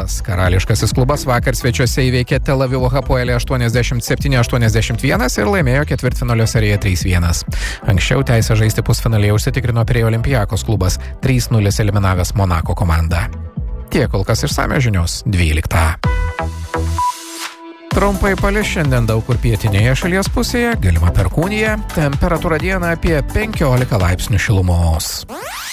Rytas. Karališkasis klubas vakar svečiuose įveikė Tel Avivo Hapoelį 87-81 ir laimėjo ketvirtfinalio seriją 3-1. Anksčiau teisę žaisti pusfinalyje užsitikrino Pirėjo Olympiakos klubas 3-0 eliminavęs Monako komandą. Tiek kol kas išsamios žinios 12. Trumpai palis šiandien daug kur pietinėje šalies pusėje, galima perkūnija, temperatūra dieną apie 15 laipsnių šilumos.